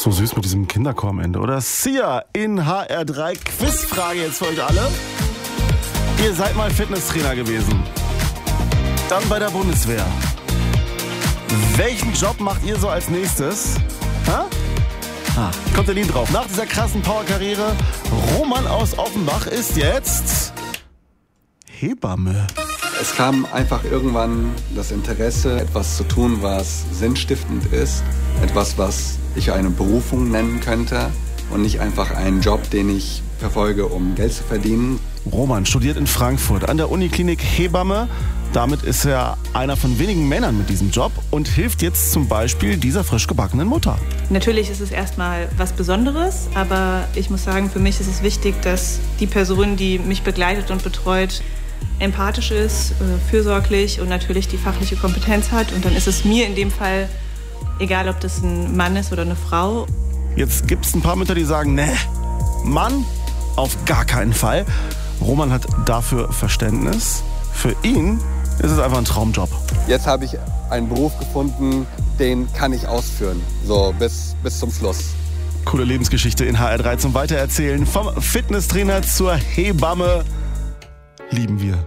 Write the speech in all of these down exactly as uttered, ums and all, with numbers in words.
So süß mit diesem Kinderchor am Ende, oder? Sia in H R drei. Quizfrage jetzt für euch alle. Ihr seid mal Fitnesstrainer gewesen. Dann bei der Bundeswehr. Welchen Job macht ihr so als nächstes? Ha? Ah, kommt ihr nie drauf. Nach dieser krassen Powerkarriere, Roman aus Offenbach ist jetzt Hebamme. Es kam einfach irgendwann das Interesse, etwas zu tun, was sinnstiftend ist. Etwas, was ich eine Berufung nennen könnte und nicht einfach einen Job, den ich verfolge, um Geld zu verdienen. Roman studiert in Frankfurt an der Uniklinik Hebamme. Damit ist er einer von wenigen Männern mit diesem Job und hilft jetzt zum Beispiel dieser frisch gebackenen Mutter. Natürlich ist es erstmal was Besonderes, aber ich muss sagen, für mich ist es wichtig, dass die Person, die mich begleitet und betreut, empathisch ist, fürsorglich und natürlich die fachliche Kompetenz hat. Und dann ist es mir in dem Fall egal, ob das ein Mann ist oder eine Frau. Jetzt gibt es ein paar Mütter, die sagen, ne, Mann, auf gar keinen Fall. Roman hat dafür Verständnis. Für ihn ist es einfach ein Traumjob. Jetzt habe ich einen Beruf gefunden, den kann ich ausführen, so bis, bis zum Schluss. Coole Lebensgeschichte in H R drei zum Weitererzählen. Vom Fitnesstrainer zur Hebamme. Lieben wir.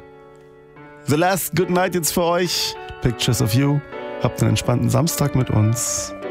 The Last Good Night jetzt für euch. Pictures of You. Habt einen entspannten Samstag mit uns.